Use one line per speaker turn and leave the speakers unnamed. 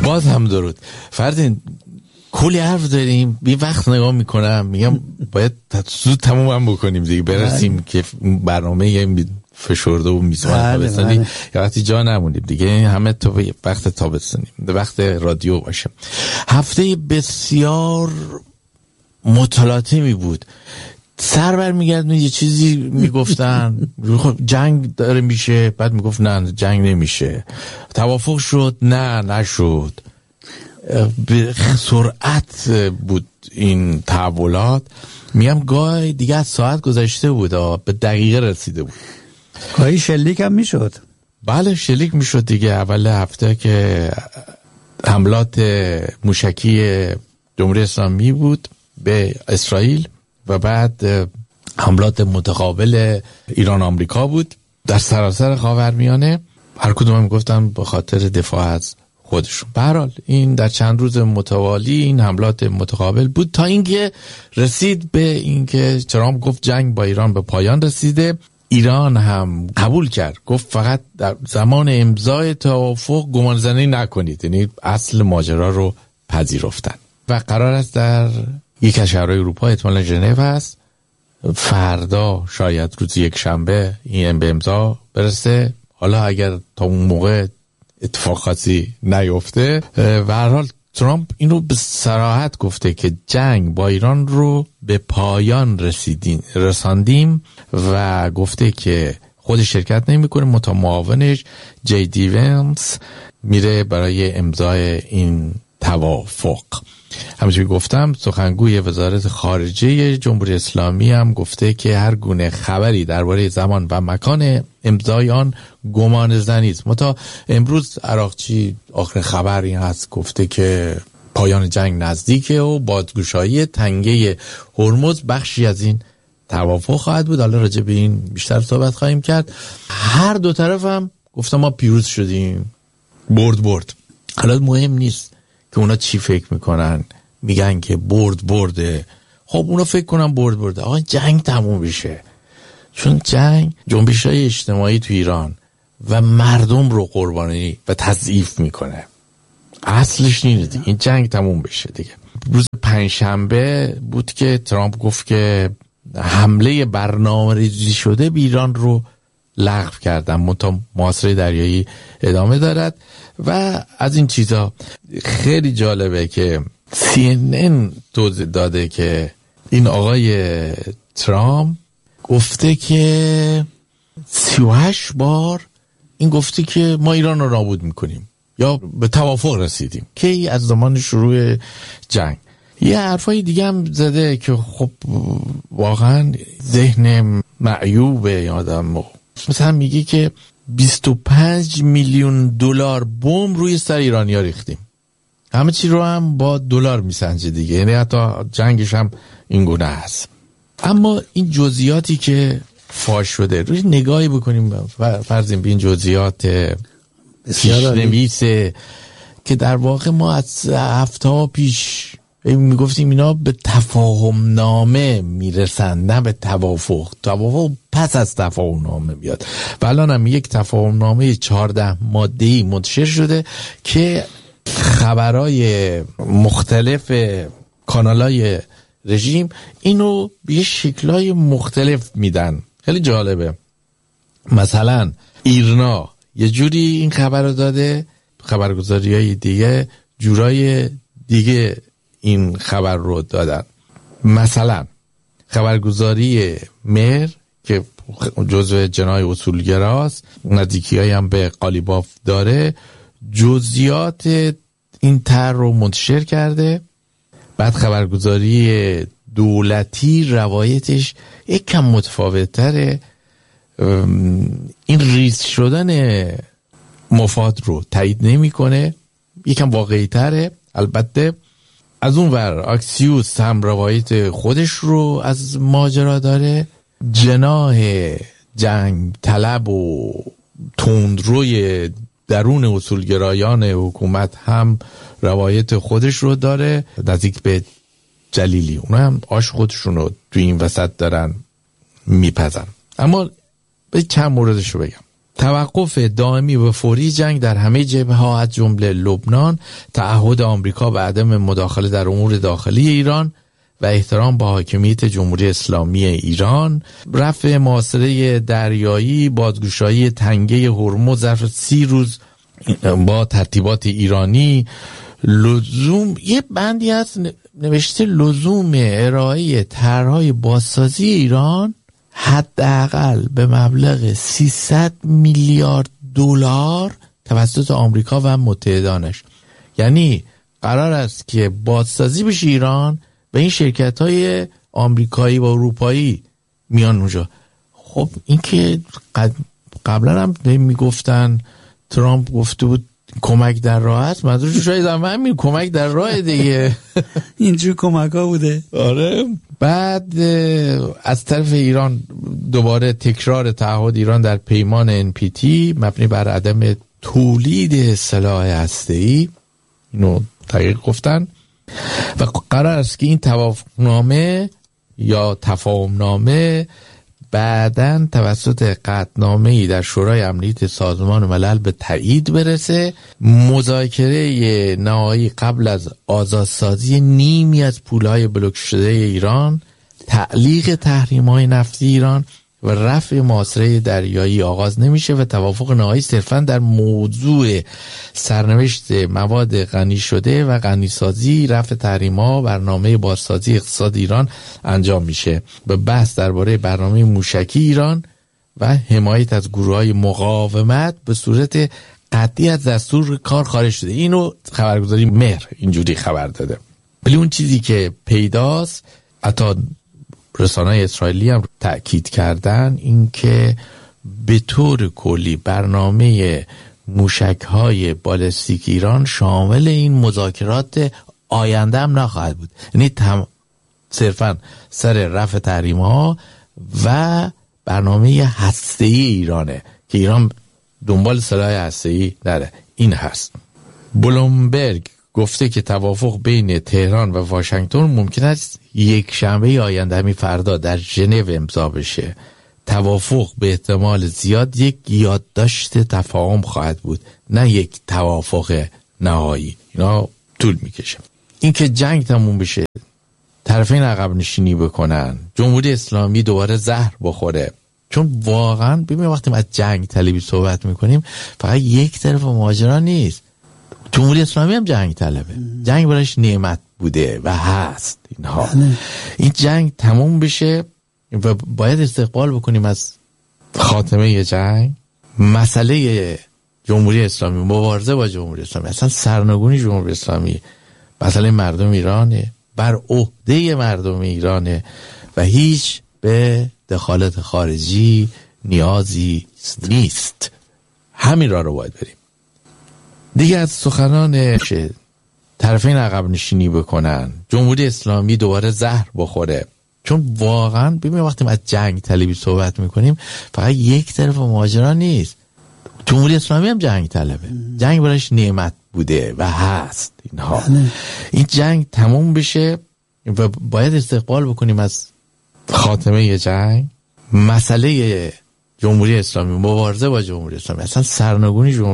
باز هم درود. فردین کلی حرف داریم، بی وقت نگاه میکنم میگم باید زود تموم هم بکنیم دیگه، برسیم که برنامه یه فشرده و میزبان تابستانی یا وقتی جا نمونیم دیگه، همه تو وقت تابستانی وقت رادیو باشه. هفته بسیار متلاطمی بود. سر بر میگردن یه چیزی میگفتن جنگ داره میشه، بعد میگفت نه جنگ نمیشه، توافق شد نه نشد، به سرعت بود این تحولات. میگم گاهی دیگه از ساعت گذشته بود، به دقیقه رسیده بود.
گاهی شلیک هم میشد.
بله شلیک میشد دیگه. اول هفته که حملات موشکی جمهوری اسلامی بود به اسرائیل و بعد حملات متقابل ایران آمریکا بود در سراسر خاورمیانه، هر کدوم هم گفتن به خاطر دفاع از خودشون. به هر حال این در چند روز متوالی این حملات متقابل بود تا اینکه رسید به اینکه ترامپ گفت جنگ با ایران به پایان رسیده. ایران هم قبول کرد، گفت فقط در زمان امضای توافق گمانه‌زنی نکنید، یعنی اصل ماجرا رو پذیرفتن و قرار است در یک از شهرهای اروپا، احتمالاً ژنو است، فردا شاید روز یک شنبه این به امضا برسه. حالا اگر تا اون موقع اتفاق خاصی نیفته، و هر حال ترامپ این رو به صراحت گفته که جنگ با ایران رو به پایان رساندیم و گفته که خود شرکت نمیکنه، معاونش جی دی ونس میره برای امضای این توافق. همونجوری گفتم سخنگوی وزارت خارجه جمهوری اسلامی هم گفته که هر گونه خبری درباره زمان و مکان امضای آن گمان زنی است. متا امروز عراقچی آخر خبر این هست، گفته که پایان جنگ نزدیکه و بازگشایی تنگه هرمز بخشی از این توافق خواهد بود. حالا راجع به این بیشتر صحبت خواهیم کرد. هر دو طرف هم گفتم ما پیروز شدیم، برد. حالا مهم نیست که اونا چی فکر میکنن، میگن که برده. خب اونا فکر کنن برده، آقا جنگ تموم بشه، چون جنگ جنبش‌های اجتماعی تو ایران و مردم رو قربانی و تضعیف میکنه. اصلش اینه دیگه، این جنگ تموم بشه دیگه. روز پنجشنبه بود که ترامپ گفت که حمله برنامه‌ریزی شده به ایران رو لغو کردن، محاصره دریایی ادامه دارد و از این چیزا. خیلی جالبه که CNN توضیح داده که این آقای ترامپ گفته که 38 بار این گفته که ما ایران رو نابود میکنیم یا به توافق رسیدیم که از زمان شروع جنگ. یه حرفای دیگه هم زده که خب واقعا ذهن معیوبه آدم. مثلا میگه که 25 میلیون دلار بمب روی سر ایرانیا ریختیم. همه چی رو هم با دلار میسنجه دیگه، یعنی حتی جنگش هم این گونه هست. اما این جزئیاتی که فاش شده روی نگاهی بکنیم، فرضیم به این جزئیات پیش‌نویسه که در واقع ما از هفته پیش میگفتیم اینا به تفاهم نامه میرسن، نه به توافق پس از تفاهم نامه بیاد. و الان هم یک تفاهم نامه 14 ماده‌ای منتشر شده که خبرای مختلف کانالای رژیم اینو به یه شکلای مختلف میدن. خیلی جالبه. مثلا ایرنا یه جوری این خبر رو داده، خبرگزاریای دیگه جورای دیگه این خبر رو دادن. مثلا خبرگزاری مهر که جزو جناح اصولگراست، نزدیکی‌هایی هم به قالیباف داره، جزئیات این طرح رو منتشر کرده. بعد خبرگزاری دولتی روایتش یک کم متفاوت تره، این ریز شدن مفاد رو تایید نمی کنه، یکم واقعی تره. البته از اون ور اکسیوس هم روایت خودش رو از ماجرا داره. جناح جنگ طلب و تندروی درون اصولگرایان حکومت هم روایت خودش رو داره، نزدیک به جلیلی. اونا هم آش خودشون رو تو این وسط دارن میپزن. اما به چند موردش رو بگم. توقف دائمی و فوری جنگ در همه جبهه‌ها از جمله لبنان، تعهد آمریکا به عدم مداخله در امور داخلی ایران و احترام به حاکمیت جمهوری اسلامی ایران، رفع محاصره دریایی، بازگشایی تنگه هرمز ظرف 30 روز با ترتیبات ایرانی، لزوم یه بندی هست نوشته لزوم ارائه طرح‌های بازسازی ایران حداقل به مبلغ 300 میلیارد دلار توسط آمریکا و متحدانش. یعنی قرار است که بازسازی بشه ایران به این شرکت‌های آمریکایی و اروپایی میان اونجا. خب این که قبلا هم میگفتن ترامپ گفته بود کمک در راه است، منظورش شاید همین کمک در راه دیگه
اینجور کمک ها بوده.
آره. بعد از طرف ایران دوباره تکرار تعهد ایران در پیمان NPT مبنی بر عدم تولید سلاح هسته‌ای، اینو دقیق گفتن، و قرار است که این توافقنامه یا تفاهمنامه بعداً توسط قطعنامه‌ای در شورای امنیت سازمان ملل به تایید برسه. مذاکره نهایی قبل از آزادسازی نیمی از پولهای بلوک شده ایران، تعلیق تحریم‌های نفتی ایران و رفع محاصره دریایی آغاز نمیشه و توافق نهایی صرفاً در موضوع سرنوشت مواد غنی شده و غنیسازی، رفع تحریم‌ها، برنامه بازسازی اقتصاد ایران انجام میشه. به بحث درباره برنامه موشکی ایران و حمایت از گروه‌های مقاومت به صورت قطعی از دستور کار خارج شده. اینو خبرگزاری مهر اینجوری خبر داده. ولی اون چیزی که پیداست، حتی رسانه‌های اسرائیلی هم تأکید کردن، این که به طور کلی برنامه موشک‌های بالستیک ایران شامل این مذاکرات آینده هم نخواهد بود. یعنی صرفاً سر رفع تحریم‌ها و برنامه هسته‌ای ایرانه که ایران دنبال سلاح هسته‌ای نره. این هست. بلومبرگ گفته که توافق بین تهران و واشنگتن ممکن است یک شنبه آینده، همین فردا، در ژنو امضا بشه. توافق به احتمال زیاد یک یادداشت تفاهم خواهد بود، نه یک توافق نهایی. اینا طول میکشه. این که جنگ تموم بشه، طرفین عقب نشینی بکنن، جمهوری اسلامی دوباره زهر بخوره. چون واقعا ببین وقتی ما از جنگ طلبی صحبت میکنیم فقط یک طرف ماجرا نیست. جمهوری اسلامی هم جنگ طلبه. جنگ برایش نعمت بوده و هست. اینها این جنگ تموم بشه و باید استقبال بکنیم از خاتمه جنگ. مسئله جمهوری اسلامی، مبارزه با جمهوری اسلامی، اصلا سرنگونی جمهوری اسلامی مسئله مردم ایرانه، بر عهده مردم ایرانه و هیچ به دخالت خارجی نیازی نیست. همین راه رو باید بریم. دیگه از سخنان طرفین عقب نشینی بکنن، جمهوری اسلامی دوباره زهر بخوره. چون واقعا ببین وقتی ما از جنگ طلبی صحبت میکنیم فقط یک طرف ماجرا نیست. جمهوری اسلامی هم جنگ طلبه. جنگ برایش نعمت بوده و هست. اینها این جنگ تموم بشه و باید استقبال بکنیم از خاتمه جنگ. مسئله جمهوری اسلامی، مبارزه با جمهوری اسلامی، اصلا سرنگونی جمهوری